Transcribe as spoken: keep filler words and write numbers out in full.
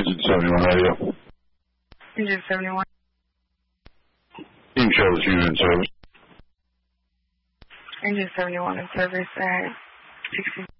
Engine seventy-one radio. Engine seventy-one. Team shows unit in service. Engine seventy-one in service at sixty.